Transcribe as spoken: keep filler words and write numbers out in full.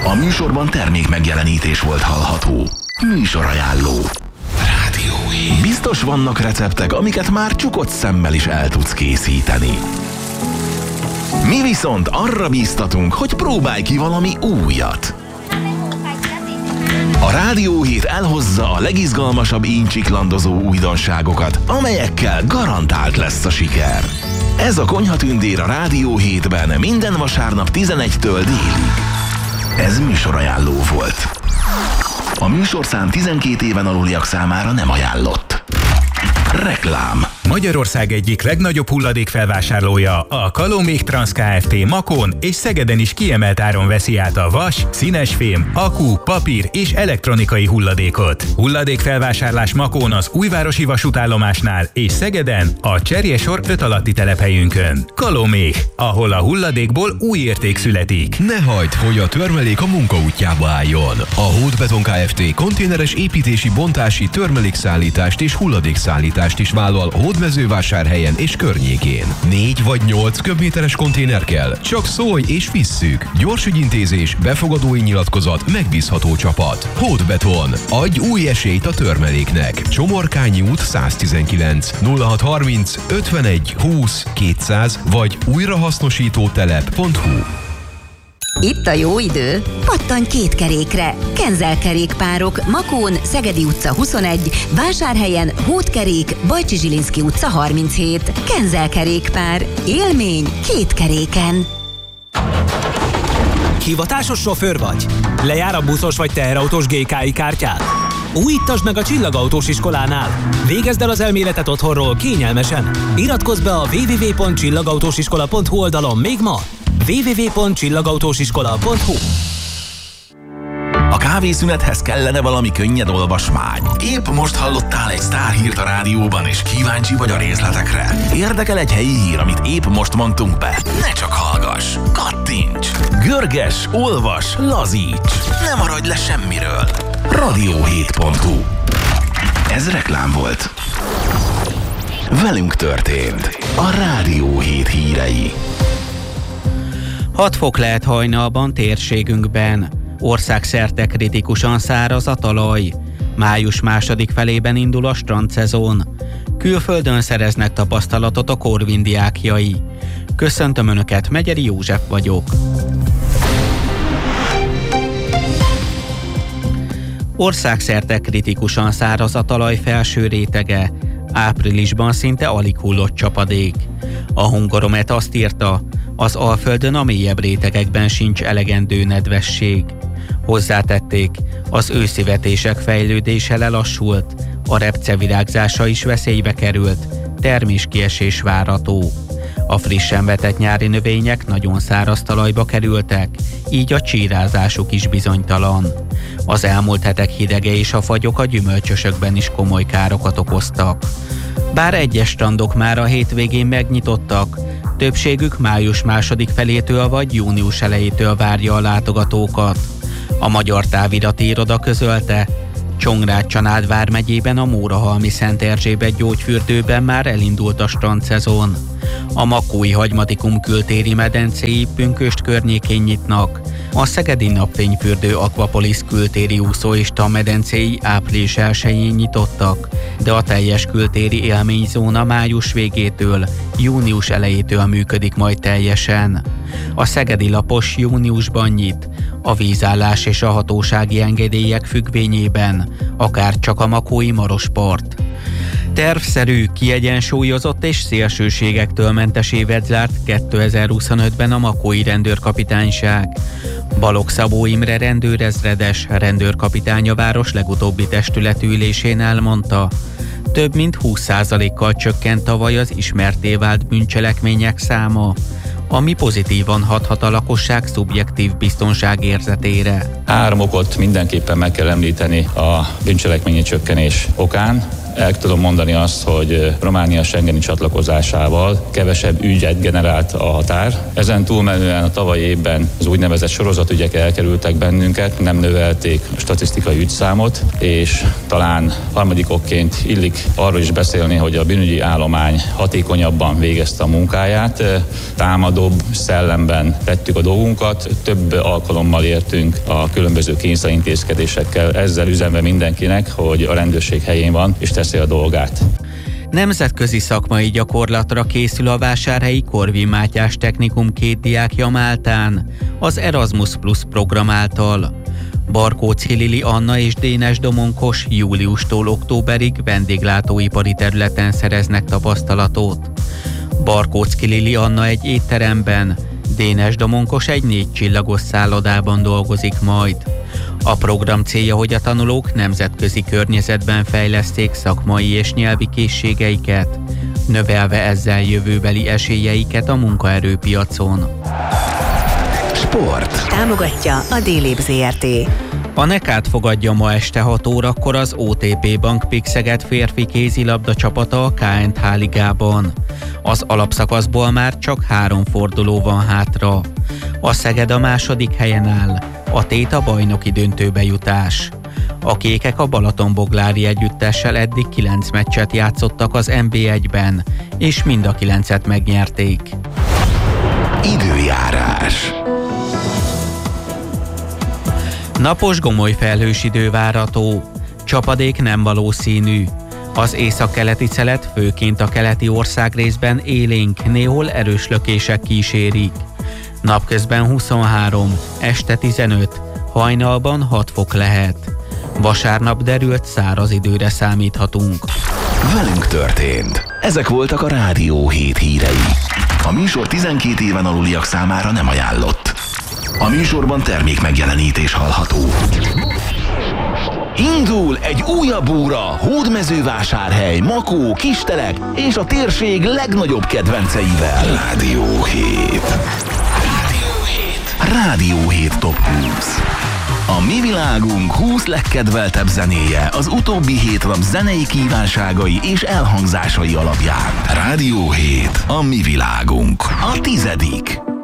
A műsorban termék megjelenítés volt hallható. Műsorajánló. Rádióhíd. Biztos vannak receptek, amiket már csukott szemmel is el tudsz készíteni. Mi viszont arra bíztatunk, hogy próbálj ki valami újat. A Rádióhíd elhozza a legizgalmasabb íncsiklandozó újdonságokat, amelyekkel garantált lesz a siker. Ez a Konyhatündér a Rádióhídben minden vasárnap tizenegytől délig. Ez műsorajánló volt. A műsorszám tizenkét éven aluliak számára nem ajánlott. Reklám. Magyarország egyik legnagyobb hulladékfelvásárlója, a Kalomék Transz Kft. Makón és Szegeden is kiemelt áron veszi át a vas, színesfém, akku, papír és elektronikai hulladékot. Hulladékfelvásárlás Makón az Újvárosi vasútállomásnál és Szegeden a Cserjesor öt alatti telephelyünkön. Kalomék, ahol a hulladékból új érték születik. Ne hagyd, hogy a törmelék a munka útjába álljon. A Hódbeton Kft. Konténeres építési, bontási, törmelékszállítást és hulladékszállítást is vállal Hódmezővásárhelyen és környékén. Négy vagy nyolc köbméteres konténer kell? Csak szólj és visszük. Gyors ügyintézés, befogadói nyilatkozat, megbízható csapat. Hódbeton. Adj új esélyt a törmeléknek. Csomorkányi út száztizenkilenc nulla hat harminc ötvenegy húsz kétszáz vagy újrahasznosítótelep pont hu. Itt a jó idő, pattanj két kerékre. Kenzel kerékpárok, Makón, Szegedi utca huszonegy, Vásárhelyen, Hódkerék, Bajcsi Zsilinszky utca harminchét. Kenzel kerékpár, élmény két keréken. Hivatásos sofőr vagy? Lejár a buszos vagy teherautós gé ká i kártyád? Újítasd meg a Csillagautós iskolánál. Végezd el az elméletet otthonról kényelmesen. Iratkozz be a double-u double-u double-u pont csillagautósiskola pont hu oldalon még ma. double-u double-u double-u pont csillagautósiskola pont hu. A kávészünethez kellene valami könnyed olvasmány. Épp most hallottál egy sztárhírt a rádióban, és kíváncsi vagy a részletekre. Érdekel egy helyi hír, amit épp most mondtunk be? Ne csak hallgass, kattints, görges, olvas, lazíts. Ne maradj le semmiről. rádióhíd pont hu. Ez reklám volt. Velünk történt a Rádióhíd hírei. hat fok lehet hajnalban térségünkben. Országszerte kritikusan száraz a talaj. Május második felében indul a strandszezon. Külföldön szereznek tapasztalatot a Corvin diákjai. Köszöntöm Önöket, Megyeri József vagyok. Országszerte kritikusan száraz a talaj felső rétege. Áprilisban szinte alig hullott csapadék. A Hungaromet azt írta, az Alföldön a mélyebb rétegekben sincs elegendő nedvesség. Hozzátették, az őszi vetések fejlődése lelassult, a repce virágzása is veszélybe került, terméskiesés várható. A frissen vetett nyári növények nagyon száraz talajba kerültek, így a csírázásuk is bizonytalan. Az elmúlt hetek hidege és a fagyok a gyümölcsösökben is komoly károkat okoztak. Bár egyes strandok már a hétvégén megnyitottak, többségük május második felétől vagy június elejétől várja a látogatókat. A Magyar Távirati Iroda közölte, Csongrád-Csanád vármegyében a Mórahalmi Szent Erzsébet gyógyfürdőben már elindult a strandszezon. A Makói Hagymatikum kültéri medencéi Pünkösd környékén nyitnak. A Szegedi Napfényfürdő Aquapolis kültéri úszóista medencéi április elsején nyitottak, de a teljes kültéri élményzóna május végétől, június elejétől működik majd teljesen. A Szegedi Lapos júniusban nyit, a vízállás és a hatósági engedélyek függvényében, akár csak a Makói Marospart. Tervszerű, kiegyensúlyozott és szélsőségektől mentes évet zárt kétezer-huszonötben a Makói Rendőrkapitányság. Balogh Szabó Imre rendőrezredes, rendőrkapitány a város legutóbbi testületülésén elmondta, több mint húsz százalékkal csökkent tavaly az ismertté vált bűncselekmények száma, ami pozitívan hathat a lakosság szubjektív biztonságérzetére. Három okot mindenképpen meg kell említeni a bűncselekményi csökkenés okán. El tudom mondani azt, hogy Románia schengeni csatlakozásával kevesebb ügyet generált a határ. Ezen túlmenően a tavalyi évben az úgynevezett sorozatügyek elkerültek bennünket, nem növelték a statisztikai ügyszámot, és talán harmadik okként illik arról is beszélni, hogy a bűnügyi állomány hatékonyabban végezte a munkáját, támadóbb szellemben tettük a dolgunkat, több alkalommal értünk a különböző kényszerintézkedésekkel, ezzel üzenve mindenkinek, hogy a rendőrség helyén van és teszi a dolgát. Nemzetközi szakmai gyakorlatra készül a Vásárhelyi Korvin Mátyás Technikum két diákja Máltán, az Erasmus Plus program által. Barkóczky Lili Anna és Dénes Domonkos júliustól októberig vendéglátóipari területen szereznek tapasztalatot. Barkóczky Lili Anna egy étteremben, Dénes Domonkos egy négy csillagos szállodában dolgozik majd. A program célja, hogy a tanulók nemzetközi környezetben fejleszték szakmai és nyelvi készségeiket, növelve ezzel jövőbeli esélyeiket a munkaerőpiacon. Sport. Támogatja a D-Lib Zrt. A Nekát fogadja ma este hat órakor az o té pé Bank Pixeget férfi kézilabda csapata a ká en há ligában. Az alapszakaszból már csak három forduló van hátra. A Szeged a második helyen áll, a Tét a bajnoki döntőbe jutás. A kékek a Balatonboglári együttessel eddig kilenc meccset játszottak az en bé egyben, és mind a kilencet megnyerték. Időjárás. Napos gomoly felhős idő várható, csapadék nem valószínű. Az északkeleti szelet főként a keleti országrészben élénk, néhol erős lökések kísérik. Napközben huszonhárom, este tizenöt, hajnalban hat fok lehet. Vasárnap derült száraz időre számíthatunk. Velünk történt. Ezek voltak a Rádió hét hírei. A műsor tizenkét éven aluliak számára nem ajánlott. A műsorban termék megjelenítés hallható. Indul egy újabb óra Hódmezővásárhely, Makó, Kistelek és a térség legnagyobb kedvenceivel. Rádió hét. Rádió hét. Rádió hét Top húsz. A mi világunk húsz legkedveltebb zenéje az utóbbi hét nap zenei kívánságai és elhangzásai alapján. Rádió hét. A mi világunk. A tizedik.